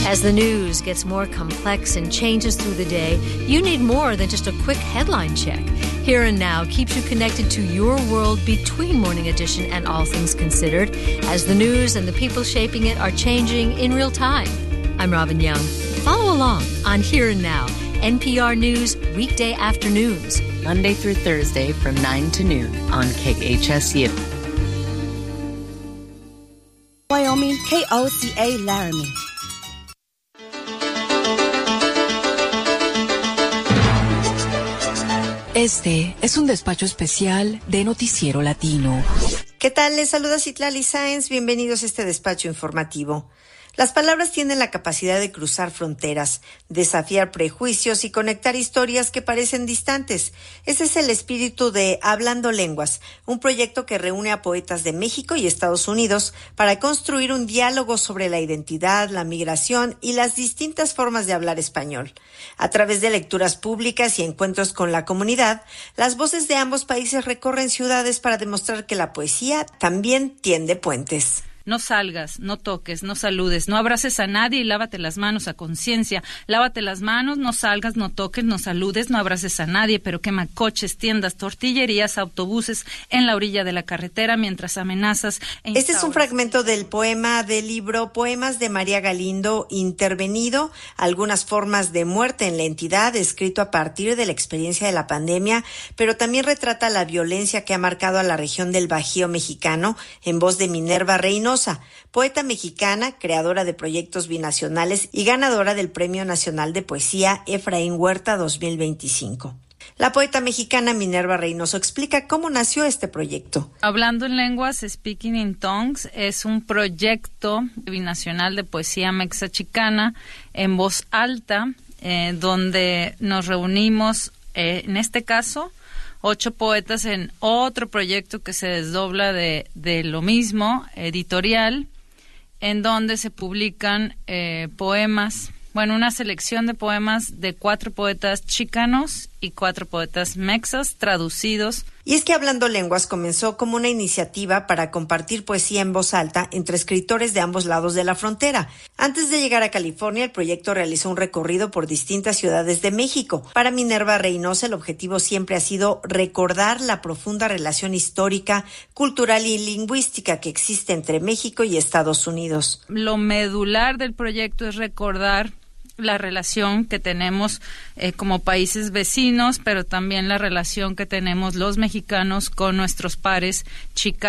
As the news gets more complex and changes through the day, you need more than just a quick headline check. Here and Now keeps you connected to your world between Morning Edition and All Things Considered, as the news and the people shaping it are changing in real time. I'm Robin Young. Follow along on Here and Now, NPR News weekday afternoons, Monday through Thursday from 9 to noon on KHSU. Wyoming, KOCA Laramie. Este es un despacho especial de Noticiero Latino. ¿Qué tal? Les saluda Citlali Sáenz. Bienvenidos a este despacho informativo. Las palabras tienen la capacidad de cruzar fronteras, desafiar prejuicios y conectar historias que parecen distantes. Ese es el espíritu de Hablando Lenguas, un proyecto que reúne a poetas de México y Estados Unidos para construir un diálogo sobre la identidad, la migración y las distintas formas de hablar español. A través de lecturas públicas y encuentros con la comunidad, las voces de ambos países recorren ciudades para demostrar que la poesía también tiende puentes. No salgas, no toques, no saludes, no abraces a nadie y lávate las manos a conciencia. Lávate las manos, no salgas, no toques, no saludes, no abraces a nadie, pero quema coches, tiendas, tortillerías, autobuses en la orilla de la carretera mientras amenazas. Este es un fragmento del poema del libro Poemas de María Galindo, intervenido, algunas formas de muerte en la entidad, escrito a partir de la experiencia de la pandemia, pero también retrata la violencia que ha marcado a la región del Bajío mexicano, en voz de Minerva Reynosa, poeta mexicana, creadora de proyectos binacionales y ganadora del Premio Nacional de Poesía Efraín Huerta 2025. La poeta mexicana Minerva Reynoso explica cómo nació este proyecto. Hablando en lenguas, Speaking in Tongues, es un proyecto binacional de poesía mexa-chicana en voz alta, donde nos reunimos, en este caso, 8 poetas en otro proyecto que se desdobla de lo mismo, editorial, en donde se publican poemas, una selección de poemas de 4 poetas chicanos y 4 poetas mexas traducidos. Y es que Hablando Lenguas comenzó como una iniciativa para compartir poesía en voz alta entre escritores de ambos lados de la frontera. Antes de llegar a California, el proyecto realizó un recorrido por distintas ciudades de México. Para Minerva Reynosa, el objetivo siempre ha sido recordar la profunda relación histórica, cultural y lingüística que existe entre México y Estados Unidos. Lo medular del proyecto es recordar la relación que tenemos como países vecinos, pero también la relación que tenemos los mexicanos con nuestros pares chicanos.